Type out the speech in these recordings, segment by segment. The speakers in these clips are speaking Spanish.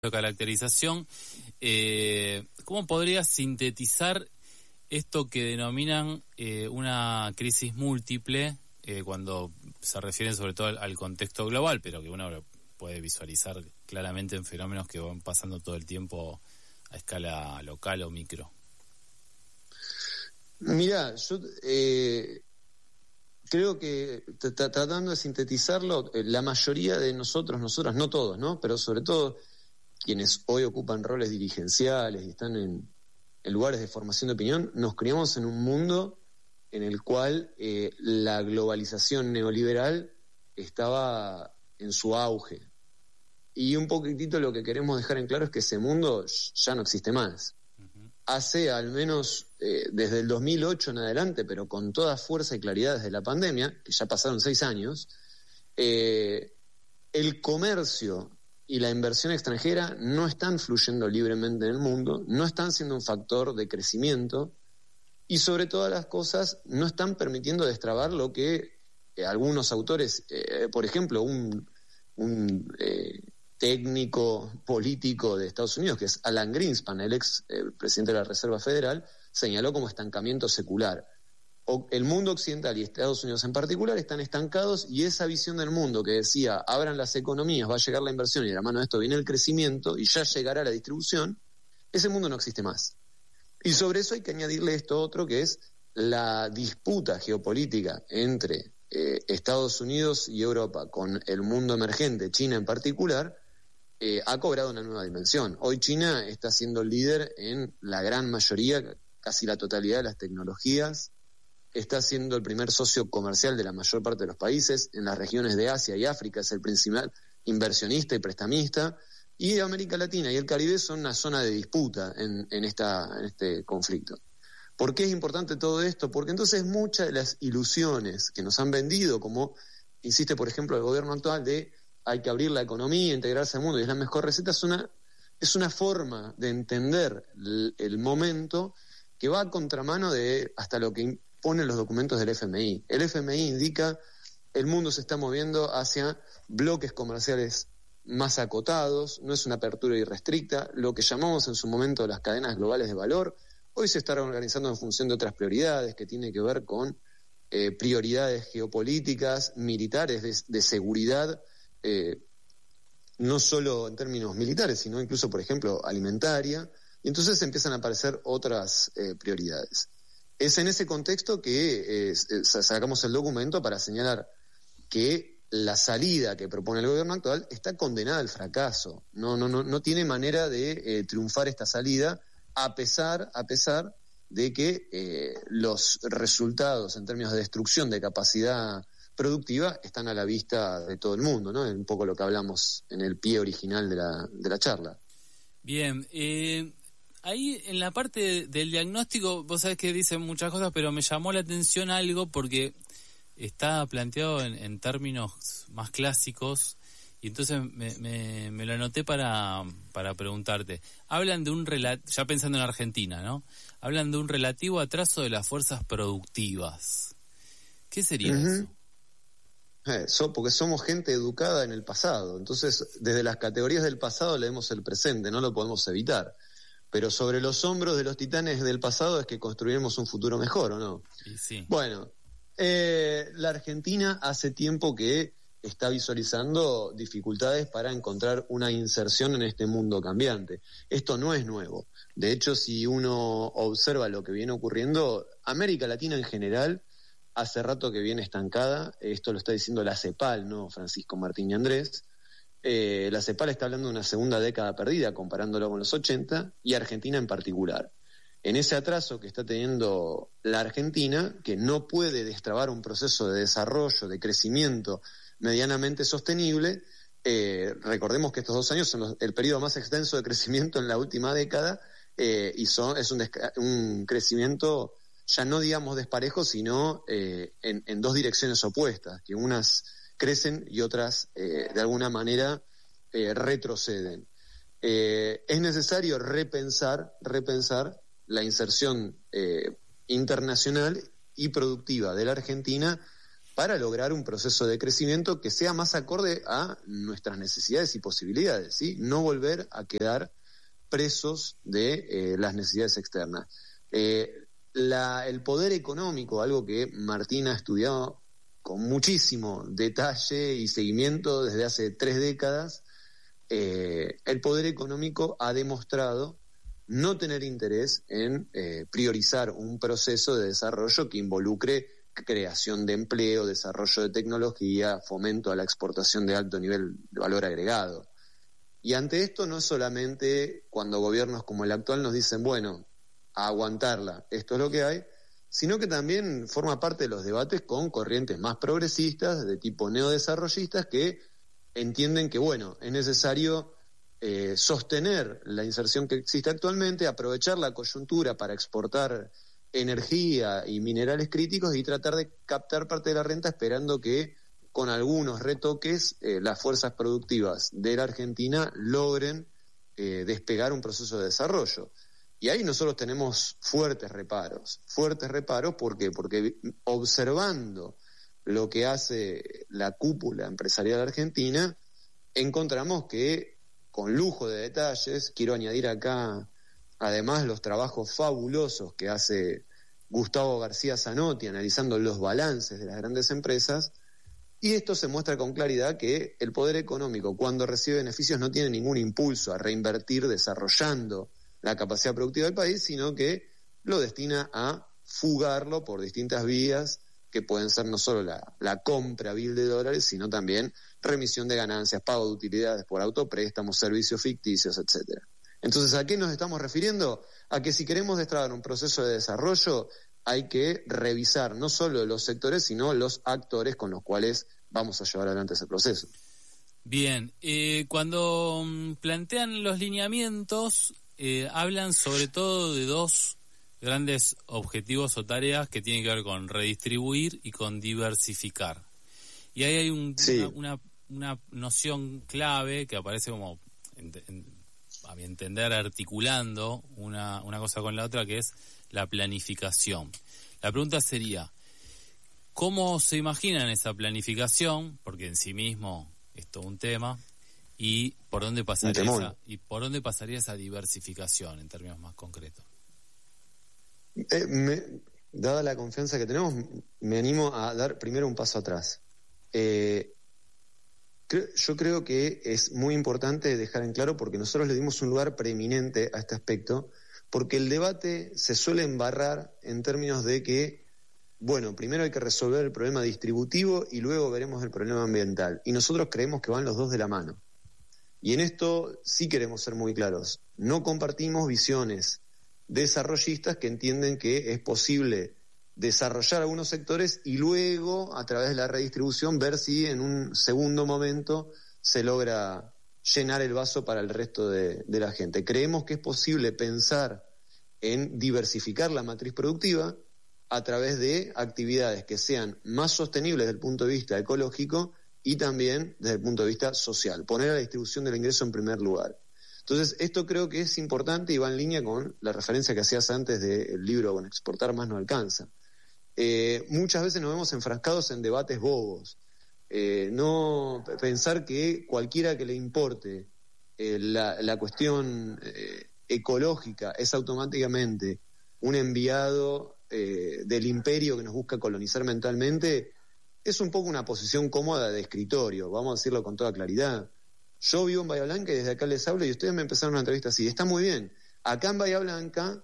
caracterización, ¿cómo podrías sintetizar esto que denominan una crisis múltiple cuando se refieren sobre todo al contexto global, pero que uno lo puede visualizar claramente en fenómenos que van pasando todo el tiempo a escala local o micro? Mirá, yo creo que tratando de sintetizarlo, la mayoría de nosotras, no todos, ¿no? Pero sobre todo quienes hoy ocupan roles dirigenciales y están en lugares de formación de opinión, nos criamos en un mundo en el cual la globalización neoliberal estaba en su auge. Y un poquitito lo que queremos dejar en claro es que ese mundo ya no existe más. Hace al menos desde el 2008 en adelante, pero con toda fuerza y claridad desde la pandemia, que ya pasaron 6 años, el comercio y la inversión extranjera no están fluyendo libremente en el mundo, no están siendo un factor de crecimiento y sobre todas las cosas no están permitiendo destrabar lo que algunos autores, por ejemplo, un técnico político de Estados Unidos, que es Alan Greenspan, el ex presidente de la Reserva Federal, señaló como estancamiento secular. El mundo occidental y Estados Unidos en particular están estancados y esa visión del mundo que decía abran las economías, va a llegar la inversión y de la mano de esto viene el crecimiento y ya llegará la distribución, ese mundo no existe más. Y sobre eso hay que añadirle esto otro que es la disputa geopolítica entre Estados Unidos y Europa con el mundo emergente, China en particular, ha cobrado una nueva dimensión. Hoy China está siendo el líder en la gran mayoría, casi la totalidad de las tecnologías, está siendo el primer socio comercial de la mayor parte de los países, en las regiones de Asia y África es el principal inversionista y prestamista, y América Latina y el Caribe son una zona de disputa en este conflicto. ¿Por qué es importante todo esto? Porque entonces muchas de las ilusiones que nos han vendido, como insiste por ejemplo el gobierno actual de hay que abrir la economía, integrarse al mundo y es la mejor receta, es una forma de entender el momento que va a contramano de hasta lo que ponen los documentos del FMI. El FMI indica el mundo se está moviendo hacia bloques comerciales más acotados, no es una apertura irrestricta, lo que llamamos en su momento las cadenas globales de valor, hoy se está organizando en función de otras prioridades que tiene que ver con prioridades geopolíticas, militares, de seguridad, no solo en términos militares, sino incluso, por ejemplo, alimentaria, y entonces empiezan a aparecer otras prioridades. Es en ese contexto que sacamos el documento para señalar que la salida que propone el gobierno actual está condenada al fracaso. No tiene manera de triunfar esta salida, a pesar de que los resultados en términos de destrucción de capacidad productiva están a la vista de todo el mundo, ¿no? Es un poco lo que hablamos en el pie original de la charla. Bien, ahí en la parte del diagnóstico, vos sabés que dicen muchas cosas, pero me llamó la atención algo porque está planteado en términos más clásicos y entonces me lo anoté para preguntarte. Hablan de ya pensando en Argentina, ¿no? Hablan de un relativo atraso de las fuerzas productivas. ¿Qué sería eso? Porque somos gente educada en el pasado, entonces desde las categorías del pasado leemos el presente, no lo podemos evitar. Pero sobre los hombros de los titanes del pasado es que construiremos un futuro mejor, ¿o no? Sí. Bueno, la Argentina hace tiempo que está visualizando dificultades para encontrar una inserción en este mundo cambiante. Esto no es nuevo. De hecho, si uno observa lo que viene ocurriendo, América Latina en general hace rato que viene estancada. Esto lo está diciendo la CEPAL, ¿no? Francisco Martín y Andrés. La CEPAL está hablando de una segunda década perdida comparándolo con los 80 y Argentina en particular. En ese atraso que está teniendo la Argentina, que no puede destrabar un proceso de desarrollo, de crecimiento medianamente sostenible, recordemos que estos 2 años son el periodo más extenso de crecimiento en la última década y es un crecimiento ya no digamos desparejo, sino en 2 direcciones opuestas, que unas crecen y otras de alguna manera retroceden. Es necesario repensar la inserción internacional y productiva de la Argentina para lograr un proceso de crecimiento que sea más acorde a nuestras necesidades y posibilidades, ¿sí? No volver a quedar presos de las necesidades externas. El poder económico, algo que Martín ha estudiado con muchísimo detalle y seguimiento desde hace 3 décadas, el poder económico ha demostrado no tener interés en priorizar un proceso de desarrollo que involucre creación de empleo, desarrollo de tecnología, fomento a la exportación de alto nivel de valor agregado. Y ante esto no solamente cuando gobiernos como el actual nos dicen, bueno, a aguantarla, esto es lo que hay, sino que también forma parte de los debates con corrientes más progresistas, de tipo neodesarrollistas, que entienden que, bueno, es necesario sostener la inserción que existe actualmente, aprovechar la coyuntura para exportar energía y minerales críticos y tratar de captar parte de la renta, esperando que con algunos retoques las fuerzas productivas de la Argentina logren despegar un proceso de desarrollo. Y ahí nosotros tenemos fuertes reparos. ¿Por qué? Porque observando lo que hace la cúpula empresarial argentina, encontramos que, con lujo de detalles, quiero añadir acá además los trabajos fabulosos que hace Gustavo García Zanotti analizando los balances de las grandes empresas, y esto se muestra con claridad que el poder económico, cuando recibe beneficios, no tiene ningún impulso a reinvertir desarrollando la capacidad productiva del país, sino que lo destina a fugarlo por distintas vías que pueden ser no solo la compra vil de dólares, sino también remisión de ganancias, pago de utilidades por autopréstamos, servicios ficticios, etcétera. Entonces, ¿a qué nos estamos refiriendo? A que si queremos destrabar un proceso de desarrollo, hay que revisar no solo los sectores, sino los actores con los cuales vamos a llevar adelante ese proceso. Bien, cuando plantean los lineamientos, hablan sobre todo de 2 grandes objetivos o tareas que tienen que ver con redistribuir y con diversificar. Y ahí hay una noción clave que aparece como, a mi entender, articulando una cosa con la otra, que es la planificación. La pregunta sería, ¿cómo se imaginan esa planificación? Porque en sí mismo es todo un tema. ¿Y por dónde pasaría esa diversificación en términos más concretos? Dada la confianza que tenemos, me animo a dar primero un paso atrás. Yo creo que es muy importante dejar en claro, porque nosotros le dimos un lugar preeminente a este aspecto, porque el debate se suele embarrar en términos de que, bueno, primero hay que resolver el problema distributivo y luego veremos el problema ambiental. Y nosotros creemos que van los dos de la mano. Y en esto sí queremos ser muy claros. No compartimos visiones desarrollistas que entienden que es posible desarrollar algunos sectores y luego, a través de la redistribución, ver si en un segundo momento se logra llenar el vaso para el resto de la gente. Creemos que es posible pensar en diversificar la matriz productiva a través de actividades que sean más sostenibles desde el punto de vista ecológico y también desde el punto de vista social. Poner a la distribución del ingreso en primer lugar. Entonces, esto creo que es importante y va en línea con la referencia que hacías antes del libro Con exportar más no alcanza. Muchas veces nos vemos enfrascados en debates bobos. No pensar que cualquiera que le importe la cuestión ecológica es automáticamente un enviado del imperio que nos busca colonizar mentalmente, es un poco una posición cómoda de escritorio, vamos a decirlo con toda claridad. Yo vivo en Bahía Blanca y desde acá les hablo y ustedes me empezaron una entrevista así, está muy bien. Acá en Bahía Blanca,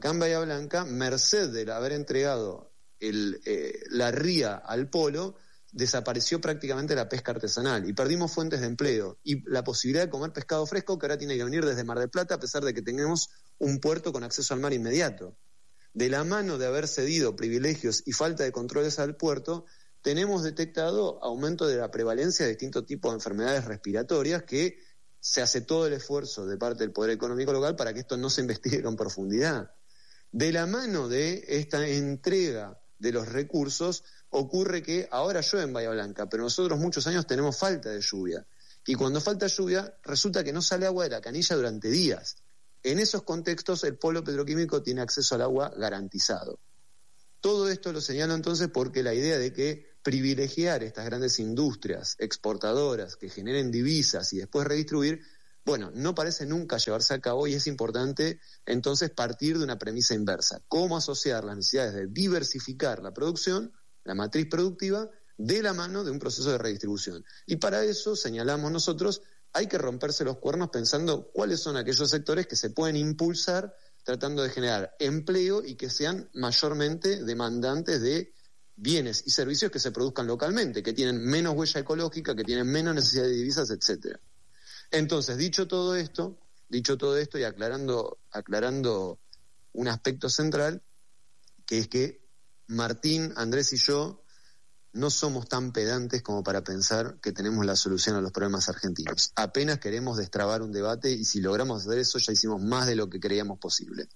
merced de haber entregado la ría al polo, desapareció prácticamente la pesca artesanal y perdimos fuentes de empleo y la posibilidad de comer pescado fresco que ahora tiene que venir desde Mar del Plata, a pesar de que tenemos un puerto con acceso al mar inmediato. De la mano de haber cedido privilegios y falta de controles al puerto, tenemos detectado aumento de la prevalencia de distintos tipos de enfermedades respiratorias que se hace todo el esfuerzo de parte del poder económico local para que esto no se investigue con profundidad. De la mano de esta entrega de los recursos, ocurre que ahora llueve en Bahía Blanca, pero nosotros muchos años tenemos falta de lluvia. Y cuando falta lluvia, resulta que no sale agua de la canilla durante días. En esos contextos, el polo petroquímico tiene acceso al agua garantizado. Todo esto lo señalo entonces porque la idea de que privilegiar estas grandes industrias exportadoras que generen divisas y después redistribuir, bueno, no parece nunca llevarse a cabo y es importante entonces partir de una premisa inversa. ¿Cómo asociar las necesidades de diversificar la producción, la matriz productiva, de la mano de un proceso de redistribución? Y para eso, señalamos nosotros, hay que romperse los cuernos pensando cuáles son aquellos sectores que se pueden impulsar tratando de generar empleo y que sean mayormente demandantes de bienes y servicios que se produzcan localmente, que tienen menos huella ecológica, que tienen menos necesidad de divisas, etcétera. Entonces, dicho todo esto y aclarando un aspecto central, que es que Martín, Andrés y yo no somos tan pedantes como para pensar que tenemos la solución a los problemas argentinos. Apenas queremos destrabar un debate y si logramos hacer eso ya hicimos más de lo que creíamos posible.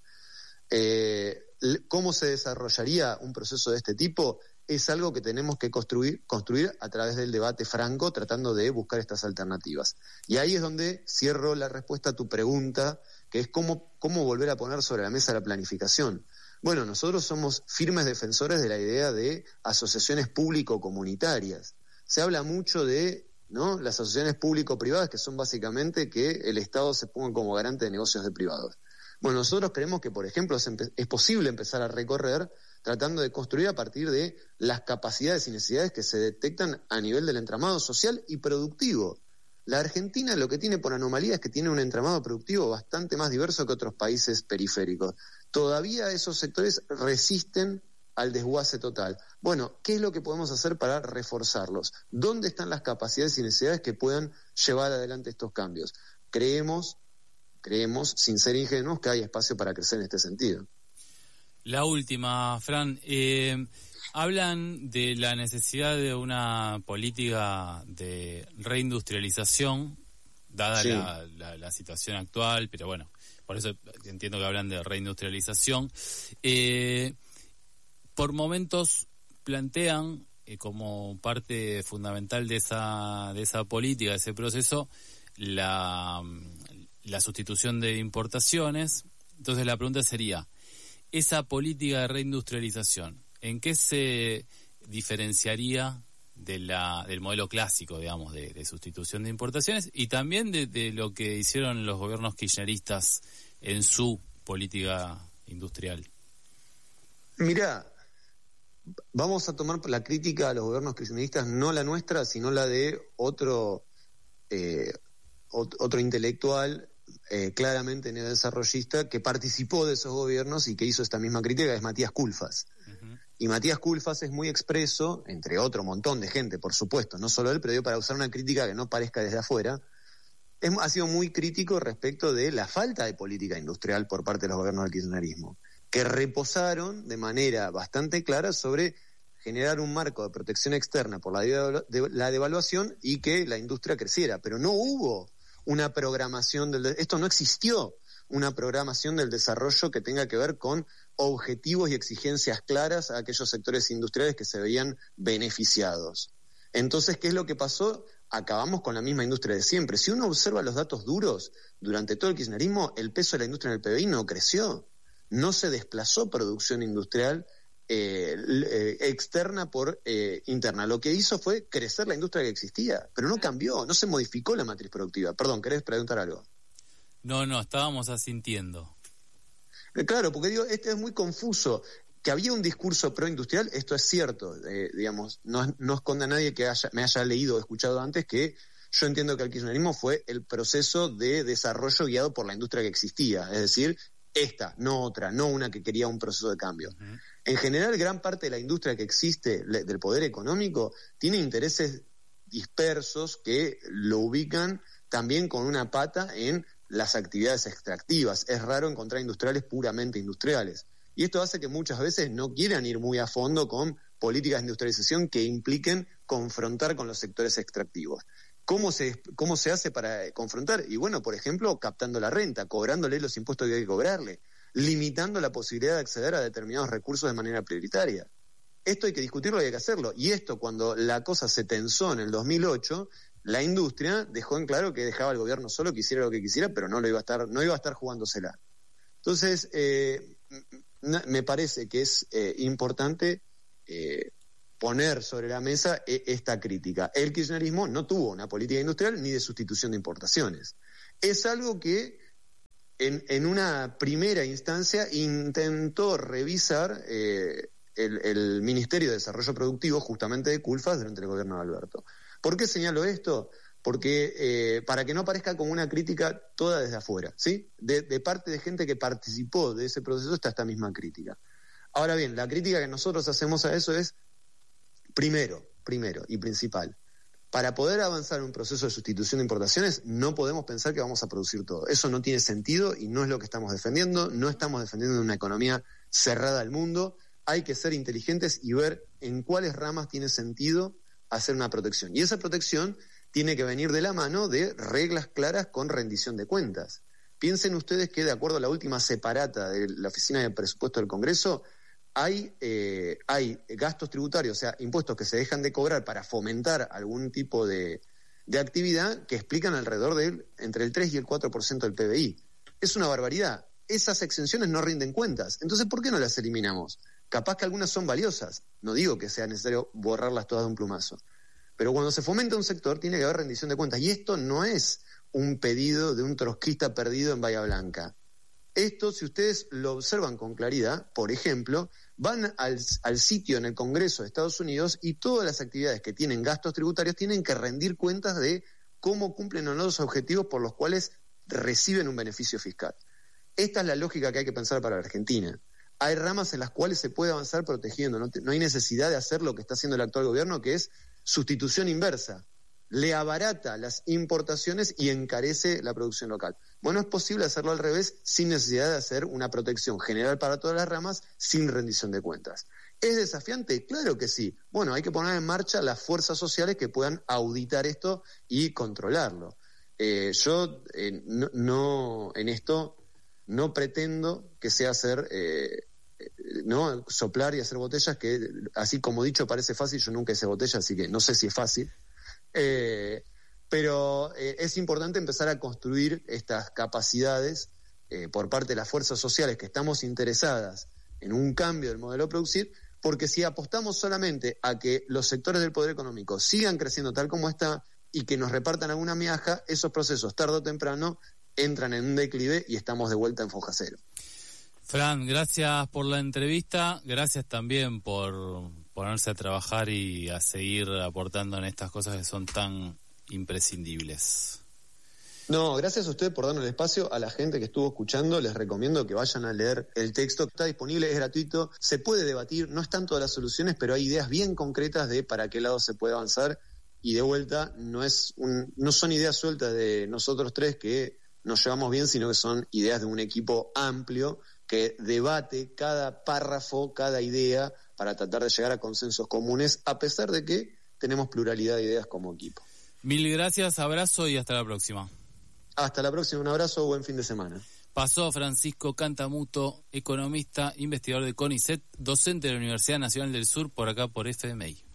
¿Cómo se desarrollaría un proceso de este tipo? Es algo que tenemos que construir a través del debate franco, tratando de buscar estas alternativas. Y ahí es donde cierro la respuesta a tu pregunta, que es cómo volver a poner sobre la mesa la planificación. Bueno, nosotros somos firmes defensores de la idea de asociaciones público-comunitarias. Se habla mucho de, ¿no?, las asociaciones público-privadas, que son básicamente que el Estado se ponga como garante de negocios de privados. Bueno, nosotros creemos que, por ejemplo, es posible empezar a recorrer tratando de construir a partir de las capacidades y necesidades que se detectan a nivel del entramado social y productivo. La Argentina lo que tiene por anomalía es que tiene un entramado productivo bastante más diverso que otros países periféricos. Todavía esos sectores resisten al desguace total. Bueno, ¿qué es lo que podemos hacer para reforzarlos? ¿Dónde están las capacidades y necesidades que puedan llevar adelante estos cambios? Creemos, sin ser ingenuos, que hay espacio para crecer en este sentido. La última, Fran. Hablan de la necesidad de una política de reindustrialización, dada sí. la situación actual, pero bueno, por eso entiendo que hablan de reindustrialización. Por momentos plantean como parte fundamental de esa política, de ese proceso, la sustitución de importaciones. Entonces la pregunta sería, esa política de reindustrialización, ¿en qué se diferenciaría del modelo clásico, digamos, de sustitución de importaciones y también de lo que hicieron los gobiernos kirchneristas en su política industrial? Mirá, vamos a tomar la crítica a los gobiernos kirchneristas, no la nuestra, sino la de otro intelectual claramente neodesarrollista que participó de esos gobiernos y que hizo esta misma crítica, es Matías Culfas. Uh-huh. Y Matías Culfas es muy expreso, entre otro montón de gente, por supuesto, no solo él, pero yo, para usar una crítica que no parezca desde afuera, ha sido muy crítico respecto de la falta de política industrial por parte de los gobiernos del kirchnerismo, que reposaron de manera bastante clara sobre generar un marco de protección externa por la devaluación y que la industria creciera, pero no hubo una programación esto no existió, una programación del desarrollo que tenga que ver con objetivos y exigencias claras a aquellos sectores industriales que se veían beneficiados. Entonces, ¿qué es lo que pasó? Acabamos con la misma industria de siempre. Si uno observa los datos duros, durante todo el kirchnerismo, el peso de la industria en el PBI no creció, no se desplazó producción industrial externa por interna. Lo que hizo fue crecer la industria que existía, pero no cambió, no se modificó la matriz productiva. Perdón, ¿querés preguntar algo? No, estábamos asintiendo. Claro, porque digo, es muy confuso. Que había un discurso proindustrial, esto es cierto, digamos, no esconde a nadie que me haya leído o escuchado antes que yo entiendo que el kirchnerismo fue el proceso de desarrollo guiado por la industria que existía, es decir, esta, no otra, no una que quería un proceso de cambio. Uh-huh. En general, gran parte de la industria que existe, del poder económico, tiene intereses dispersos que lo ubican también con una pata en las actividades extractivas. Es raro encontrar industriales puramente industriales. Y esto hace que muchas veces no quieran ir muy a fondo con políticas de industrialización que impliquen confrontar con los sectores extractivos. ¿Cómo se hace para confrontar? Y bueno, por ejemplo, captando la renta, cobrándole los impuestos que hay que cobrarle, limitando la posibilidad de acceder a determinados recursos de manera prioritaria. Esto hay que discutirlo y hay que hacerlo. Y esto, cuando la cosa se tensó en el 2008, la industria dejó en claro que dejaba al gobierno solo, que hiciera lo que quisiera, pero no iba a estar jugándosela. Entonces, me parece que es importante poner sobre la mesa esta crítica. El kirchnerismo no tuvo una política industrial ni de sustitución de importaciones. Es algo que en una primera instancia intentó revisar el Ministerio de Desarrollo Productivo, justamente de Culfas, durante el gobierno de Alberto. ¿Por qué señalo esto? Porque para que no parezca como una crítica toda desde afuera, ¿sí? De parte de gente que participó de ese proceso está esta misma crítica. Ahora bien, la crítica que nosotros hacemos a eso es, primero y principal, para poder avanzar en un proceso de sustitución de importaciones no podemos pensar que vamos a producir todo. Eso no tiene sentido y no es lo que estamos defendiendo. No estamos defendiendo una economía cerrada al mundo. Hay que ser inteligentes y ver en cuáles ramas tiene sentido hacer una protección. Y esa protección tiene que venir de la mano de reglas claras con rendición de cuentas. Piensen ustedes que, de acuerdo a la última separata de la Oficina de Presupuesto del Congreso, hay gastos tributarios, o sea, impuestos que se dejan de cobrar para fomentar algún tipo de actividad que explican alrededor de entre el 3 y el 4% del PBI. Es una barbaridad. Esas exenciones no rinden cuentas. Entonces, ¿por qué no las eliminamos? Capaz que algunas son valiosas. No digo que sea necesario borrarlas todas de un plumazo. Pero cuando se fomenta un sector, tiene que haber rendición de cuentas. Y esto no es un pedido de un trotskista perdido en Bahía Blanca. Esto, si ustedes lo observan con claridad, por ejemplo, van al sitio en el Congreso de Estados Unidos y todas las actividades que tienen gastos tributarios tienen que rendir cuentas de cómo cumplen o no los objetivos por los cuales reciben un beneficio fiscal. Esta es la lógica que hay que pensar para la Argentina. Hay ramas en las cuales se puede avanzar protegiendo, no hay necesidad de hacer lo que está haciendo el actual gobierno, que es sustitución inversa. Le abarata las importaciones y encarece la producción local. Bueno, es posible hacerlo al revés sin necesidad de hacer una protección general para todas las ramas sin rendición de cuentas. ¿Es desafiante? Claro que sí. Bueno, hay que poner en marcha las fuerzas sociales que puedan auditar esto y controlarlo. Yo en esto no pretendo que sea hacer... no soplar y hacer botellas, que así como dicho parece fácil, yo nunca hice botella, así que no sé si es fácil. Pero es importante empezar a construir estas capacidades por parte de las fuerzas sociales que estamos interesadas en un cambio del modelo de producir, porque si apostamos solamente a que los sectores del poder económico sigan creciendo tal como está y que nos repartan alguna miaja, esos procesos tarde o temprano entran en un declive y estamos de vuelta en foja cero. Fran, gracias por la entrevista, gracias también por ponerse a trabajar y a seguir aportando en estas cosas que son tan imprescindibles. No, gracias a usted por darnos el espacio. A la gente que estuvo escuchando les recomiendo que vayan a leer el texto, está disponible, es gratuito, se puede debatir, no están todas las soluciones, pero hay ideas bien concretas de para qué lado se puede avanzar, y de vuelta no son ideas sueltas de nosotros tres que nos llevamos bien, sino que son ideas de un equipo amplio que debate cada párrafo, cada idea, para tratar de llegar a consensos comunes, a pesar de que tenemos pluralidad de ideas como equipo. Mil gracias, abrazo y hasta la próxima. Hasta la próxima, un abrazo, buen fin de semana. Pasó Francisco Cantamuto, economista, investigador de CONICET, docente de la Universidad Nacional del Sur, por acá por FMI.